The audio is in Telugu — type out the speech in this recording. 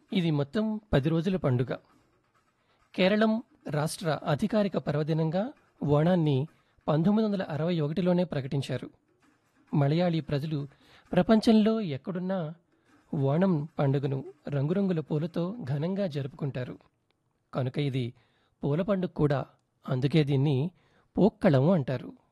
ఇది మొత్తం 10 రోజుల పండుగ. కేరళం రాష్ట్ర అధికారిక పర్వదినంగా ఓణాన్ని 1961లోనే ప్రకటించారు. మలయాళీ ప్రజలు ప్రపంచంలో ఎక్కడున్నా ఓణం పండుగను రంగురంగుల పూలతో ఘనంగా జరుపుకుంటారు. కనుక ఇది పూల పండుగ కూడా. అందుకే దీన్ని పూక్కళం అంటారు.